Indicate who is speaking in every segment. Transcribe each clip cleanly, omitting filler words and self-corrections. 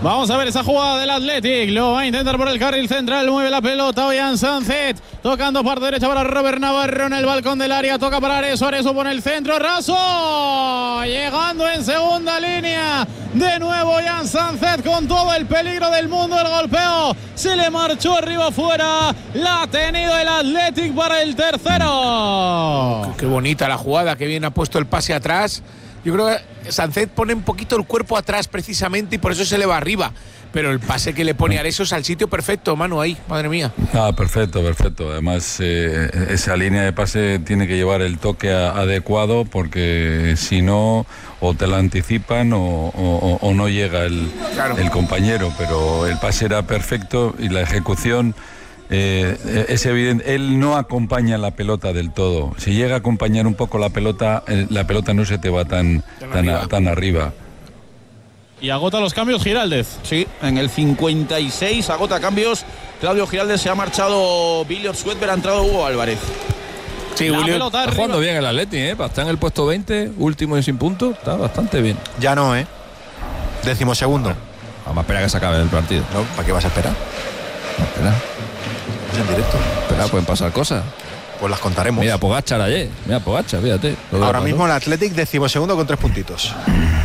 Speaker 1: Vamos a ver esa jugada del Athletic. Lo va a intentar por el carril central. Mueve la pelota Ollán Sánchez. Tocando parte derecha para Robert Navarro en el balcón del área. Toca para Areso. Areso pone el centro. Raso. Llegando en segunda línea. De nuevo Ollán Sánchez con todo el peligro del mundo. El golpeo se le marchó arriba afuera. La ha tenido el Athletic para el tercero.
Speaker 2: Qué bonita la jugada. Que bien ha puesto el pase atrás. Yo creo que Sánchez pone un poquito el cuerpo atrás precisamente y por eso se le va arriba. Pero el pase que le pone Areso es al sitio perfecto, Manu, ahí, madre mía.
Speaker 3: Perfecto. Además, esa línea de pase tiene que llevar el toque adecuado porque si no, o te la anticipan o no llega el compañero. Pero el pase era perfecto y la ejecución... es evidente, él no acompaña la pelota del todo. Si llega a acompañar un poco la pelota no se te va tan arriba.
Speaker 1: Y agota los cambios Giraldez.
Speaker 4: Sí, en el 56 agota cambios. Claudio Giraldez, se ha marchado Billy Orsuetber, ha entrado Hugo Álvarez.
Speaker 5: Sí, William está jugando bien el Atleti, está en el puesto 20, último y sin puntos, está bastante bien.
Speaker 6: Ya no, 12º.
Speaker 5: Vamos a esperar a que se acabe el partido.
Speaker 6: No, ¿para qué vas a esperar?
Speaker 5: Espera.
Speaker 6: Es en directo.
Speaker 5: Espera, pueden pasar cosas.
Speaker 6: Pues las contaremos.
Speaker 5: Mira, Pogačar ayer. Fíjate.
Speaker 6: Ahora mismo el Athletic 12º con 3 puntitos.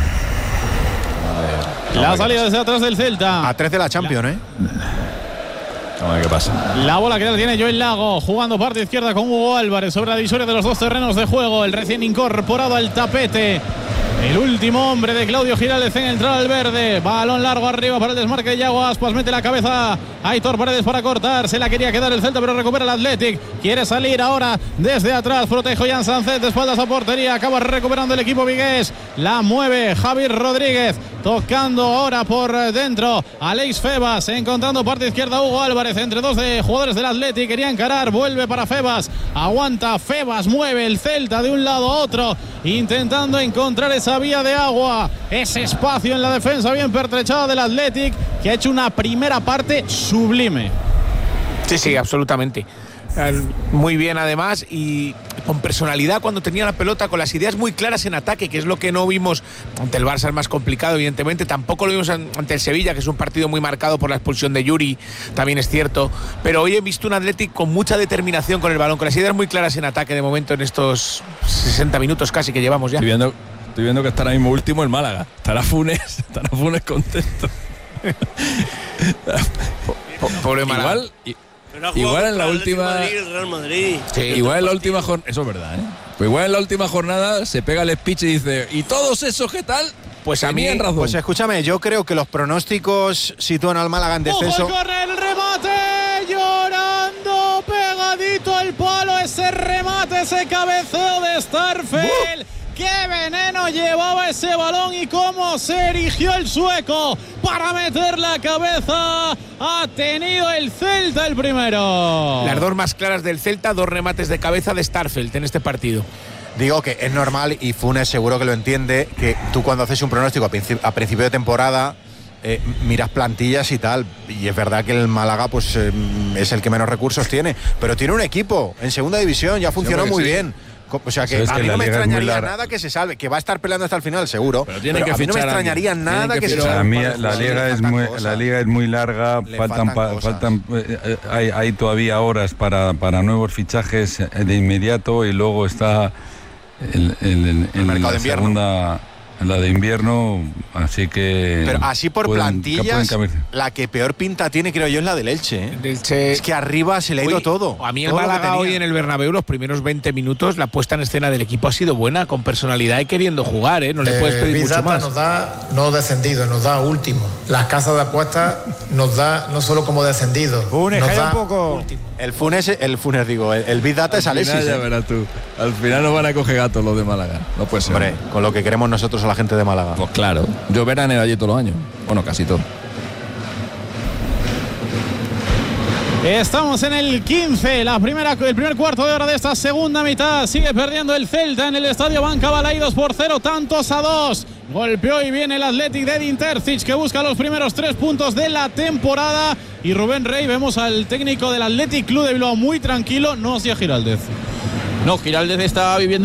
Speaker 1: La salida desde atrás del Celta.
Speaker 6: A 3 de la Champions,
Speaker 5: A ver qué pasa.
Speaker 1: La bola que la tiene Joel Lago, jugando parte izquierda con Hugo Álvarez sobre la divisoria de los dos terrenos de juego. El recién incorporado al tapete. El último hombre de Claudio Giraldez en entrar al verde. Balón largo arriba para el desmarque de Yago Aspas. Mete la cabeza Aitor Paredes para cortar. Se la quería quedar el Celta, pero recupera el Athletic. Quiere salir ahora desde atrás. Protege Ollán Sánchez de espaldas a portería. Acaba recuperando el equipo vigués. La mueve Javier Rodríguez. Tocando ahora por dentro Aleix Febas. Encontrando parte izquierda Hugo Álvarez. Entre dos de jugadores del Athletic. Quería encarar. Vuelve para Febas. Aguanta Febas. Mueve el Celta de un lado a otro. Intentando encontrar esa vía de agua, ese espacio en la defensa bien pertrechada del Athletic, que ha hecho una primera parte sublime.
Speaker 2: Sí, absolutamente. Muy bien además y con personalidad cuando tenía la pelota, con las ideas muy claras en ataque, que es lo que no vimos ante el Barça, es más complicado evidentemente, tampoco lo vimos ante el Sevilla, que es un partido muy marcado por la expulsión de Yuri, también es cierto, pero hoy he visto un Athletic con mucha determinación con el balón, con las ideas muy claras en ataque de momento en estos 60 minutos casi que llevamos ya.
Speaker 5: Estoy viendo que está ahora mismo último el Málaga. Estará Funes contento.
Speaker 2: Pobre Málaga.
Speaker 5: Igual en la última.
Speaker 7: Real Madrid.
Speaker 5: Sí, igual en la última jornada. Eso es verdad, Pues igual en la última jornada se pega el speech y dice: ¿y todos esos qué tal?
Speaker 2: Pues a mí en razón.
Speaker 6: Pues escúchame, yo creo que los pronósticos sitúan al Málaga en descenso.
Speaker 1: ¡Ojo, corre el remate! Llorando, pegadito al palo, ese remate, ese cabeceo de Starfelt. ¡Qué veneno llevaba ese balón y cómo se erigió el sueco para meter la cabeza! Ha tenido el Celta el primero.
Speaker 2: Las dos más claras del Celta, 2 remates de cabeza de Starfelt en este partido.
Speaker 6: Digo que es normal y Funes seguro que lo entiende, que tú cuando haces un pronóstico a principio de temporada miras plantillas y tal, y es verdad que el Málaga pues es el que menos recursos tiene, pero tiene un equipo en segunda división, ya funcionó muy bien. O sea que a mí no me extrañaría nada que se salve, que va a estar peleando hasta el final seguro, pero a mí no me extrañaría nada que se salve.
Speaker 3: A mí la liga es muy larga, faltan hay todavía horas para nuevos fichajes de inmediato, y luego está el mercado de invierno. La de invierno, así que...
Speaker 6: Pero así por plantillas, la que peor pinta tiene, creo yo, es la del Elche. Es que arriba se le ha ido todo.
Speaker 2: A mí el Málaga hoy en el Bernabéu, los primeros 20 minutos, la puesta en escena del equipo ha sido buena, con personalidad y queriendo jugar, No le puedes pedir mucho más.
Speaker 8: Nos da no descendido, nos da último. Las casas de apuestas nos da no solo como descendido.
Speaker 6: Funes, nos da un poco. Último. El Big Data es Alexis.
Speaker 5: Ya verás tú. Al final nos van a coger gatos los de Málaga. No puede ser.
Speaker 6: Hombre, con lo que queremos nosotros a la gente de Málaga.
Speaker 5: Pues claro. Yo veraneo allí todos los años. Bueno, casi todo.
Speaker 1: Estamos en el 15, el primer cuarto de hora de esta segunda mitad. Sigue perdiendo el Celta en el estadio Banca Balai 2-0, tantos a 2. Golpeó y viene el Athletic de Edin Terzic, que busca los primeros 3 puntos de la temporada. Y Rubén Rey, vemos al técnico del Athletic Club de Bilbao muy tranquilo, no hacia Giraldez.
Speaker 4: No, Giraldez está viviendo